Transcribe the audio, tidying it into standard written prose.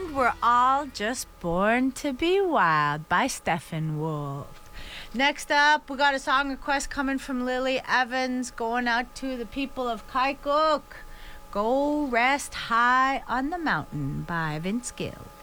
We're All Just Born to Be Wild by Steppenwolf. Next up, we got a song request coming from Lily Evans going out to the people of Kaikuk. Go Rest High on the Mountain by Vince Gill.